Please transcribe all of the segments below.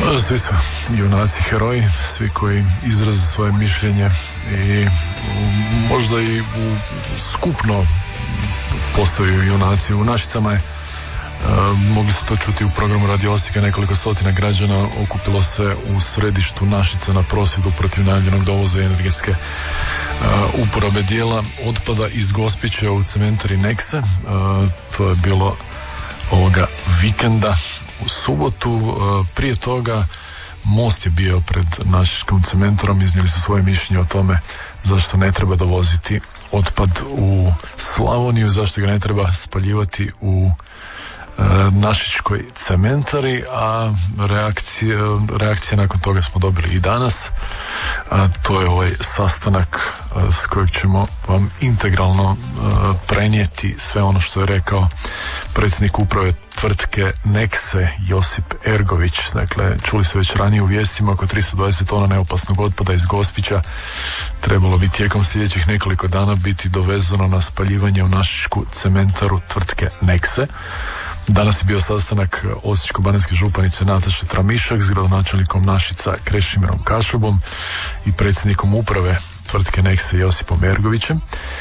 Svi su junaci, heroji, svi koji izraze svoje mišljenje i možda i skupno postaju junaci. U Našicama je, mogli ste to čuti u programu Radio Osijeka, nekoliko stotina građana okupilo se u središtu Našica na prosvjedu protiv najavljenog dovoza energetske uporabe dijela otpada iz Gospića u cementari Nexe. To je bilo ovoga vikenda u subotu. Prije toga Most je bio pred Našičkom cementarom, iznijeli su svoje mišljenje o tome zašto ne treba dovoziti otpad u Slavoniju, zašto ga ne treba spaljivati u Našičkoj cementari, a reakcije nakon toga smo dobili i danas. To je ovaj sastanak s kojeg ćemo vam integralno prenijeti sve ono što je rekao predsjednik uprave tvrtke Nexe Josip Ergović. Dakle, čuli ste već ranije u vijestima, oko 320 tona neopasnog otpada iz Gospića trebalo bi tijekom sljedećih nekoliko dana biti dovezano na spaljivanje u Našičku cementaru tvrtke Nexe. Danas je bio sastanak Osječko-baranjske županice Nataše Tramišak s gradonačelnikom Našica Krešimirom Kašubom i predsjednikom uprave tvrtke Nexe Josipom Ergovićem.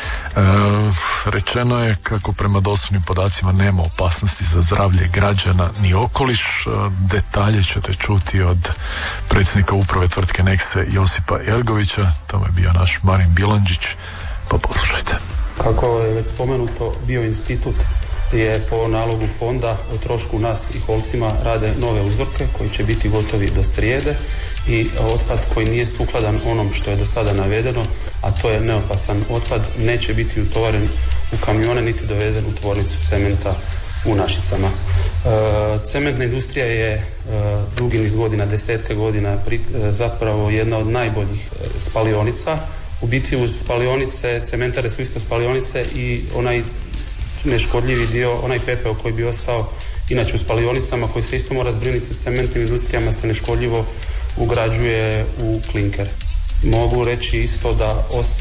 Rečeno je kako prema dostupnim podacima nema opasnosti za zdravlje građana ni okoliš. Detalje ćete čuti od predsjednika uprave tvrtke Nexe Josipa Ergovića. Tamo je bio naš Marin Bilandžić, pa poslušajte. Kako je već spomenuto, Bioinstitut je po nalogu fonda o trošku nas i Holcima rade nove uzorke koji će biti gotovi do srijede i otpad koji nije sukladan onom što je do sada navedeno, a to je neopasan otpad, neće biti utovaren u kamione niti dovezen u tvornicu cementa u Našicama. Cementna industrija je dugi niz godina, desetke godina zapravo jedna od najboljih spalionica. U biti uz spalionice, cementare su isto spalionice i onaj neškodljivi dio, onaj pepeo koji bi ostao inače u spalionicama koji se isto mora zbrinuti u cementnim industrijama se neškodljivo ugrađuje u klinker. Mogu reći isto da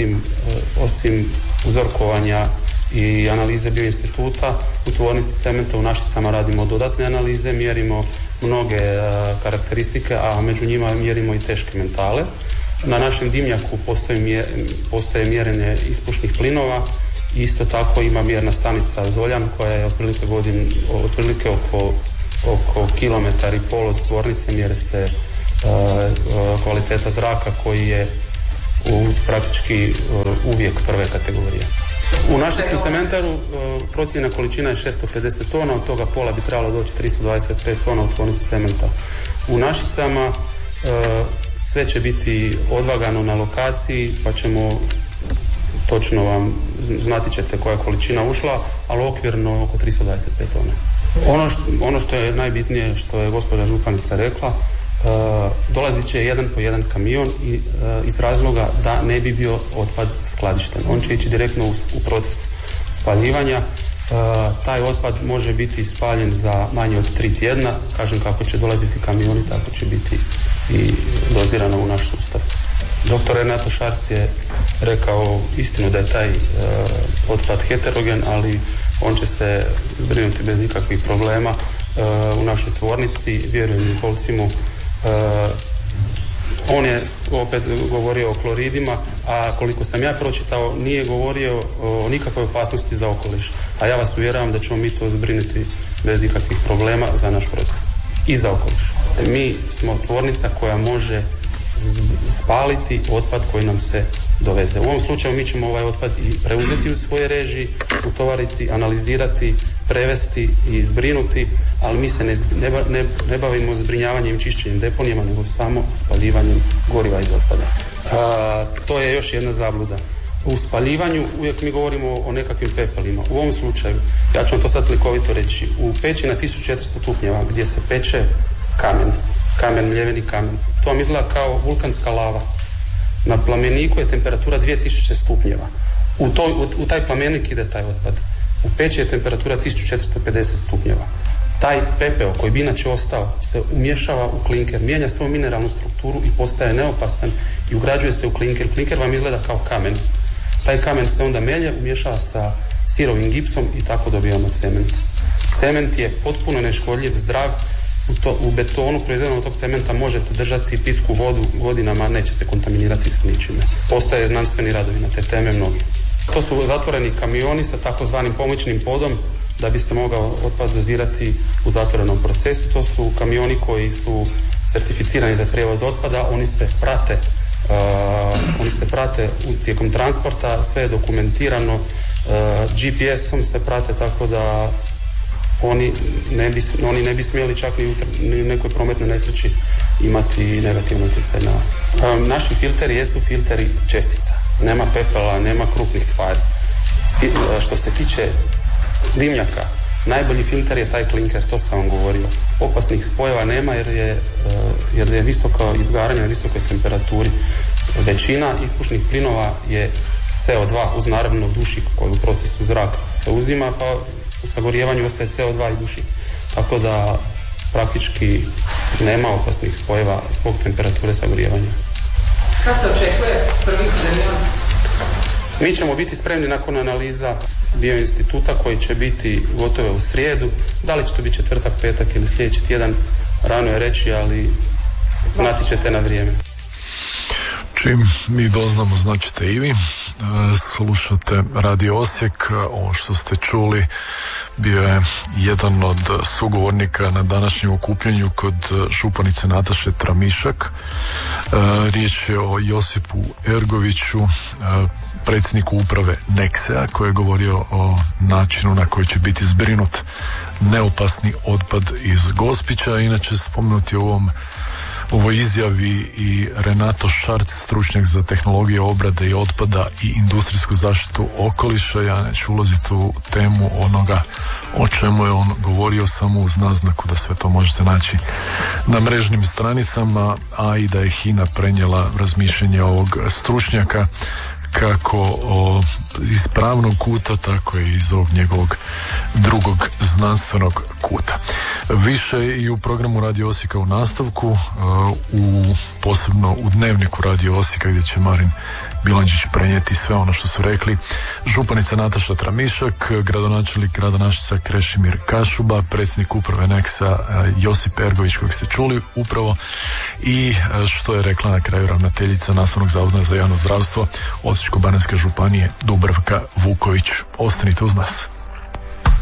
osim uzorkovanja i analize Bioinstituta u tvornici cementa u Našicama radimo dodatne analize, mjerimo mnoge karakteristike, a među njima mjerimo i teške metale. Na našem dimnjaku postoje mjerenje ispušnih plinova. Isto tako ima mjerna stanica Zoljan koja je otprilike oko kilometar i pol od tvornice, mjere se kvaliteta zraka koji je praktički uvijek prve kategorije. U Našičkom cementaru procjena količina je 650 tona, od toga pola bi trebalo doći 325 tona u tvornicu cementa. U Našicama sve će biti odvagano na lokaciji, pa ćemo točno vam znati ćete koja je količina ušla, ali okvirno oko 325 tona. Ono što je najbitnije, što je gospođa županica rekla, dolazit će jedan po jedan kamion i iz razloga da ne bi bio otpad skladišten. On će ići direktno u proces spaljivanja. Taj otpad može biti spaljen za manje od 3 tjedna. Kažem, kako će dolaziti kamioni, tako će biti i dozirano u naš sustav. Dr. Renato Šarc je rekao istinu da je taj otpad heterogen, ali on će se zbrinuti bez ikakvih problema u našoj tvornici, vjerujem u Holcimu. On je opet govorio o kloridima, a koliko sam ja pročitao nije govorio o nikakvoj opasnosti za okoliš. A ja vas uvjeravam da ćemo mi to zbrinuti bez ikakvih problema za naš proces i za okoliš. Mi smo tvornica koja može spaliti otpad koji nam se doveze. U ovom slučaju mi ćemo ovaj otpad i preuzeti u svoje režiji, utovariti, analizirati, prevesti i zbrinuti, ali mi se ne bavimo zbrinjavanjem i čišćenjem deponijama, nego samo spaljivanjem goriva iz otpada. To je još jedna zabluda. U spaljivanju uvijek mi govorimo o nekakvim pepelima. U ovom slučaju, ja ću vam to sad slikovito reći, u peći na 1400 stupnjeva gdje se peče kamen, mljeveni kamen, to vam izgleda kao vulkanska lava. Na plameniku je temperatura 2000 stupnjeva. U taj plamenik ide taj otpad. U peći je temperatura 1450 stupnjeva. Taj pepeo koji bi inače ostao se umješava u klinker, mijenja svoju mineralnu strukturu i postaje neopasan i ugrađuje se u klinker. Klinker vam izgleda kao kamen. Taj kamen se onda melje, umješava sa sirovim gipsom i tako dobijamo cement. Cement je potpuno neškodljiv, zdrav u betonu proizvedenom od tog cementa možete držati pitku vodu godinama, neće se kontaminirati s ničime. Postoje znanstveni radovi na te teme mnogi. To su zatvoreni kamioni sa takozvanim pomoćnim podom da bi se mogao otpad dozirati u zatvorenom procesu. To su kamioni koji su certificirani za prijevoz otpada, oni se prate tijekom transporta, sve je dokumentirano, GPS-om se prate, tako da oni ne bi smjeli čak ni u nekoj prometnoj nesreći imati negativno utjecaj na... Naši filteri jesu filteri čestica. Nema pepela, nema krupnih tvari. Što se tiče dimnjaka, najbolji filter je taj klinker, to sam vam govorio. Opasnih spojeva nema jer je visoko izgaranje na visokoj temperaturi. Većina ispušnih plinova je CO2 uz naravno dušik koji u procesu zraka se uzima, pa u sagorijevanju ostaje CO2 i dušik. Tako da praktički nema opasnih spojeva zbog temperature sagorijevanja. Kad se očekuje prvi kamion? Mi ćemo biti spremni nakon analiza Bioinstituta koji će biti gotove u srijedu. Da li će to biti četvrtak, petak ili sljedeći tjedan, rano je reći, ali znati ćete na vrijeme. Čim mi doznamo, značite i vi. Slušate Radio Osijek. Ovo što ste čuli bio je jedan od sugovornika na današnjem okupljanju kod županice Nataše Tramišak. Riječ je o Josipu Ergoviću, predsjedniku uprave Nexea, koji je govorio o načinu na koji će biti zbrinut neopasni otpad iz Gospića. Inače, spomenuti u ovoj izjavi i Renato Šarc, stručnjak za tehnologije obrade i otpada i industrijsku zaštitu okoliša. Ja neću ulaziti u temu onoga o čemu je on govorio, samo uz naznaku da sve to možete naći na mrežnim stranicama, a i da je HINA prenijela razmišljanje ovog stručnjaka kako iz pravnog kuta, tako i iz ovog njegovog drugog znanstvenog kuta. Više i u programu Radio Osijeka u nastavku, posebno u dnevniku Radio Osijeka gdje će Marin Bilandžić prenijeti sve ono što su rekli županica Nataša Tramišak, gradonačelnik grada Našica Krešimir Kašuba, predsjednik uprave Nexa Josip Ergović kojeg ste čuli upravo, i što je rekla na kraju ravnateljica Nastavnog zavoda za javno zdravstvo Osječko-baranjske županije Dubravka Vuković. Ostanite uz nas.